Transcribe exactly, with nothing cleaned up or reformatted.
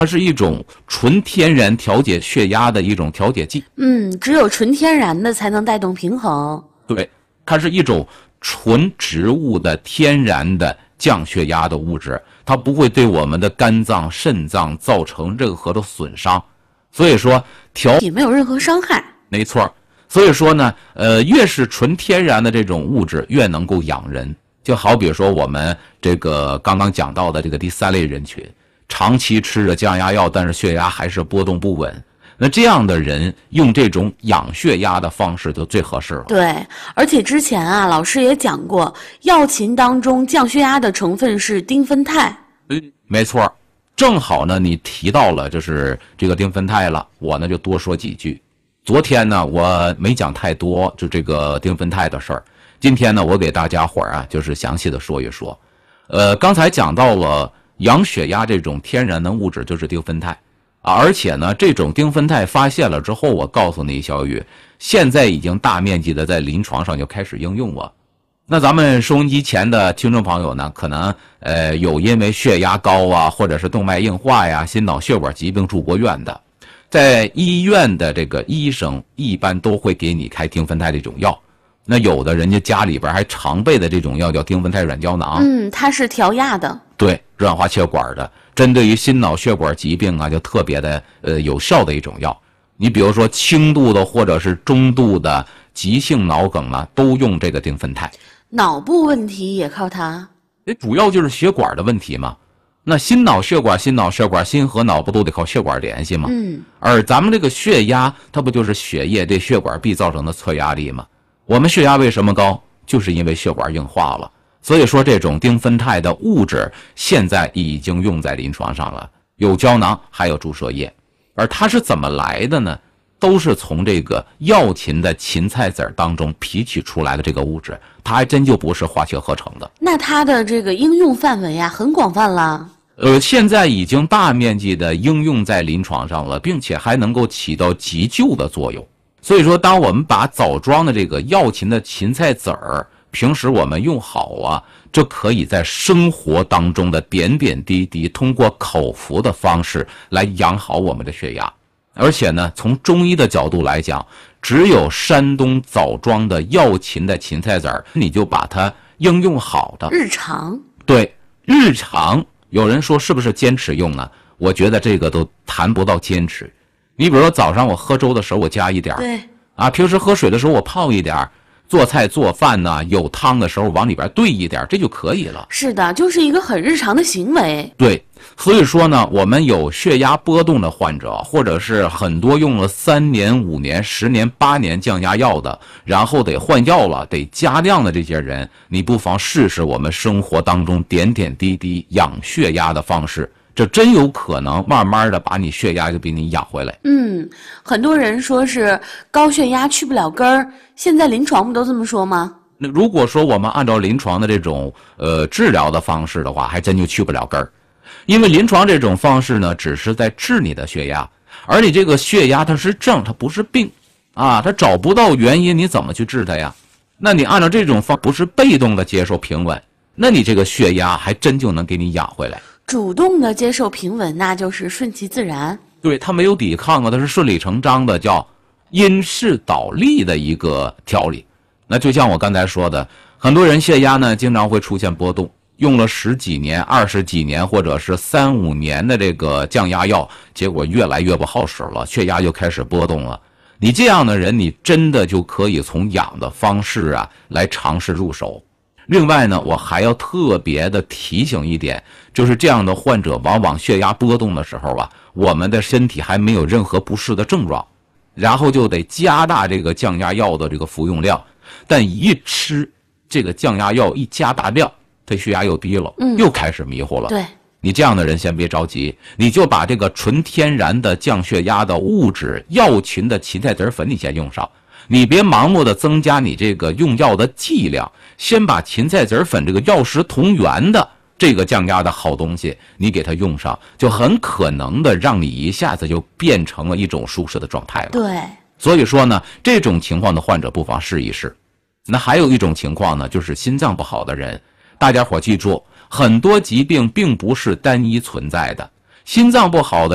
它是一种纯天然调节血压的一种调节剂。 嗯，只有纯天然的才能带动平衡。 对，它是一种纯植物的天然的降血压的物质，它不会对我们的肝脏、肾脏造成任何的损伤。所以说调也没有任何伤害。 没错。所以说呢，呃，越是纯天然的这种物质，越能够养人。就好比说我们这个刚刚讲到的这个第三类人群，长期吃着降压药，但是血压还是波动不稳。那这样的人用这种养血压的方式就最合适了。 对，而且之前啊，老师也讲过，药禽当中降血压的成分是丁酚酞。 嗯，没错。正好呢，你提到了就是这个丁酚酞了，我呢就多说几句。昨天呢，我没讲太多，就这个丁酚酞的事儿。今天呢，我给大家伙儿啊，就是详细的说一说。呃，刚才讲到了养血压这种天然的物质就是丁酚酞啊，而且呢，这种丁酚酞发现了之后，我告诉你，小雨，现在已经大面积的在临床上就开始应用了。那咱们收音机前的听众朋友呢，可能呃有因为血压高啊，或者是动脉硬化呀、心脑血管疾病住过院的，在医院的这个医生一般都会给你开丁酚酞这种药。那有的人家家里边还常备的这种药叫丁酚酞软胶囊， 嗯，它是调压的， 对，软化血管的，针对于心脑血管疾病啊，就特别的呃有效的一种药。你比如说轻度的或者是中度的急性脑梗啊，都用这个丁酚酞。 脑部问题也靠它， 这主要就是血管的问题嘛。那心脑血管、心脑血管、心和脑不都得靠血管联系吗？ 嗯， 而咱们这个血压，它不就是血液对血管壁造成的测压力吗？我们血压为什么高？就是因为血管硬化了。所以说这种丁酚酞的物质现在已经用在临床上了，有胶囊还有注射液。而它是怎么来的呢？都是从这个药禽的芹菜籽当中提取出来的这个物质，它还真就不是化学合成的。 那它的这个应用范围呀、啊、很广泛了。 呃，现在已经大面积的应用在临床上了，并且还能够起到急救的作用。所以说，当我们把枣庄的这个药禽的芹菜籽儿，平时我们用好啊，这可以在生活当中的点点滴滴，通过口服的方式来养好我们的血压。而且呢，从中医的角度来讲，只有山东枣庄的药禽的芹菜籽儿，你就把它应用好的。 日常， 对，日常有人说是不是坚持用呢？我觉得这个都谈不到坚持。你比如说早上我喝粥的时候我加一点， 对啊，平时喝水的时候我泡一点，做菜做饭呢有汤的时候往里边兑一点，这就可以了。 是的，就是一个很日常的行为。 对，所以说呢，我们有血压波动的患者，或者是很多用了三年、五年、十年、八年降压药的，然后得换药了，得加量的这些人，你不妨试试我们生活当中点点滴滴养血压的方式。这真有可能慢慢的把你血压就给你养回来。 嗯，很多人说是高血压去不了根儿，现在临床不都这么说吗？ 那如果说我们按照临床的这种呃治疗的方式的话，还真就去不了根儿。因为临床这种方式呢，只是在治你的血压，而你这个血压它是症，它不是病啊，它找不到原因，你怎么去治它呀？那你按照这种方，不是被动的接受平稳，那你这个血压还真就能给你养回来。 主动的接受平稳，那就是顺其自然。 对，它没有抵抗啊，它是顺理成章的，叫因势导力的一个调理。那就像我刚才说的，很多人血压呢经常会出现波动，用了十几年、二十几年或者是三五年的这个降压药，结果越来越不好使了，血压就开始波动了。你这样的人，你真的就可以从养的方式啊来尝试入手。另外呢，我还要特别的提醒一点，就是这样的患者往往血压波动的时候啊，我们的身体还没有任何不适的症状，然后就得加大这个降压药的这个服用量，但一吃这个降压药一加大量，他血压又低了， 嗯， 又开始迷糊了。 对， 你这样的人先别着急，你就把这个纯天然的降血压的物质药群的芹菜籽粉你先用上。你别盲目的增加你这个用药的剂量，先把芹菜籽粉这个药食同源的这个降压的好东西你给它用上，就很可能的让你一下子就变成了一种舒适的状态了。 对， 所以说呢，这种情况的患者不妨试一试。那还有一种情况呢，就是心脏不好的人，大家伙记住，很多疾病并不是单一存在的，心脏不好的